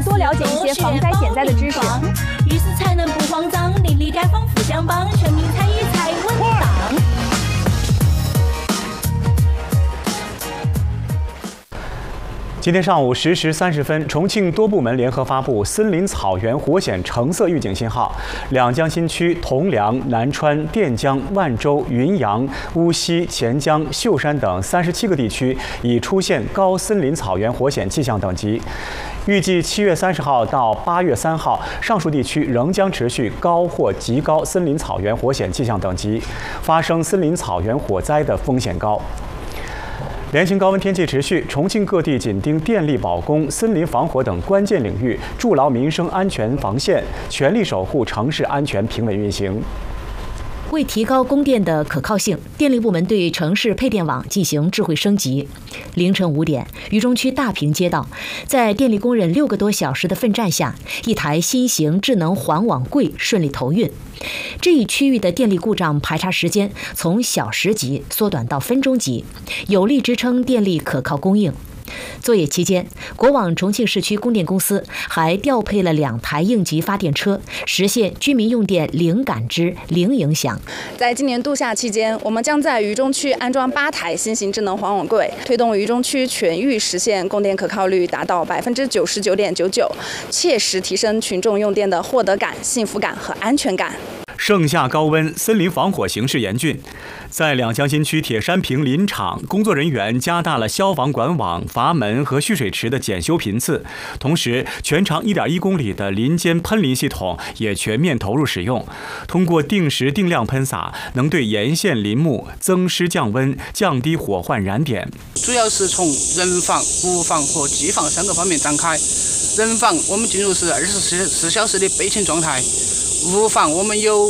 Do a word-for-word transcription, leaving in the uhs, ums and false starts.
要多了解一些防灾减灾的知识， 于是才能不慌张，邻里街坊互相帮，全民参与才稳当。 今天上午十时三十分，重庆多部门联合发布森林草原火险橙色预警信号，两江新区、铜梁、南川、垫江、万州、云阳、乌溪、钱江、秀山等三十七个地区已出现高森林草原火险气象等级。预计七月三十号到八月三号，上述地区仍将持续高或极高森林草原火险气象等级，发生森林草原火灾的风险高。连晴高温天气持续，重庆各地紧盯电力保供、森林防火等关键领域，筑牢民生安全防线，全力守护城市安全平稳运行。 为提高供电的可靠性，电力部门对城市配电网进行智慧升级。凌晨五点，渝中区大坪街道，在电力工人六个多小时的奋战下，一台新型智能环网柜顺利投运。这一区域的电力故障排查时间从小时级缩短到分钟级，有力支撑电力可靠供应。作业期间，国网重庆市区供电公司还调配了两台应急发电车，实现居民用电零感知、零影响。 在今年度夏期间，我们将在渝中区安装八台新型智能环网柜，推动渝中区全域实现供电可靠率达到百分之九十九点九九，切实提升群众用电的获得感、幸福感和安全感。 盛夏高温，森林防火形势严峻。在两江新区铁山坪林场，工作人员加大了消防管网、阀门和蓄水池的检修频次，同时，全长一点一公里的林间喷淋系统也全面投入使用。通过定时定量喷洒，能对沿线林木增湿降温，降低火患燃点。 主要是从人防、物防和机防三个方面展开。人防，我们进入是二十四小时的备勤状态。物防我们有